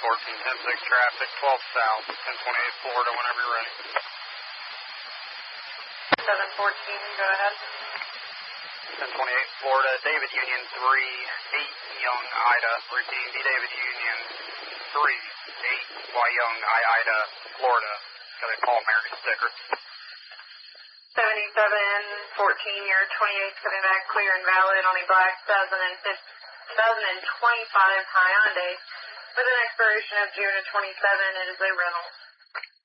10-6 traffic, 12 south, 1028 Florida, whenever you're ready. 714, go ahead. 1028 Florida, David Union 3-8 Young Ida, repeating D David Union 3-8 Y Young Ida, Florida. Got a Paul Mary sticker. 7714, you're 28 coming back clear and valid on a black 2025 Hyundai with an expiration of June of 27. It is a rental.